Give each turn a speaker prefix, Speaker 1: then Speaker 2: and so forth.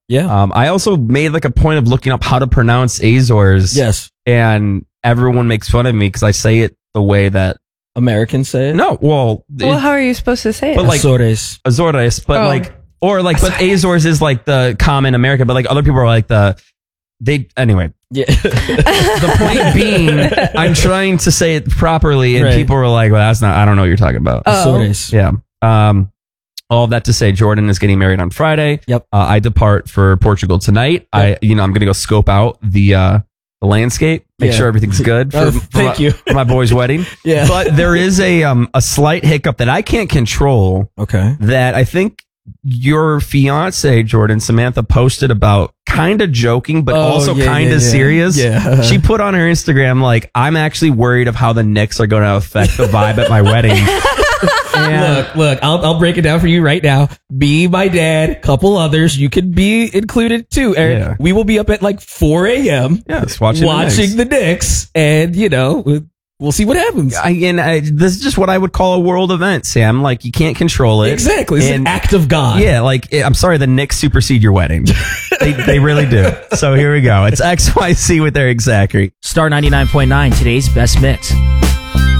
Speaker 1: Yeah.
Speaker 2: I also made like a point of looking up how to pronounce Azores.
Speaker 1: Yes.
Speaker 2: And everyone makes fun of me because I say it the way that
Speaker 1: Americans say it.
Speaker 2: No, well,
Speaker 3: how are you supposed to say it?
Speaker 2: but like
Speaker 1: Azores.
Speaker 2: Azores, but
Speaker 3: Oh.
Speaker 2: like, or like, but Azores is like the common American, but like other people are like anyway.
Speaker 1: Yeah.
Speaker 2: The point being, I'm trying to say it properly, and
Speaker 1: Right.
Speaker 2: people were like, well, that's not, I don't know what you're talking about.
Speaker 1: Azores.
Speaker 2: Yeah. All of that to say, Jordan is getting married on Friday.
Speaker 1: Yep.
Speaker 2: I depart for Portugal tonight.
Speaker 1: Yep.
Speaker 2: I'm going to go scope out the landscape, make
Speaker 1: Yeah.
Speaker 2: sure everything's good
Speaker 1: Oh, thank you.
Speaker 2: for my boy's wedding.
Speaker 1: Yeah.
Speaker 2: But there is a slight hiccup that I can't control.
Speaker 1: Okay.
Speaker 2: That I think your fiance, Jordan, Samantha, posted about, kind of joking, but also kind of serious.
Speaker 1: Yeah.
Speaker 2: She put on her Instagram, like, I'm actually worried of how the Knicks are going to affect the vibe at my wedding.
Speaker 4: Look, I'll break it down for you right now. Me, my dad, couple others, you can be included too. Eric.
Speaker 2: Yeah.
Speaker 4: We will be up at like 4 a.m.
Speaker 2: Yes, watching
Speaker 4: the Knicks, and we'll see what happens.
Speaker 2: This is just what I would call a world event, Sam. Like, you can't control it.
Speaker 4: Exactly. It's an act of God.
Speaker 2: Yeah, like, I'm sorry, the Knicks supersede your wedding. they really do. So here we go. It's XYZ with Eric Zachary.
Speaker 5: Star 99.9, today's best mix.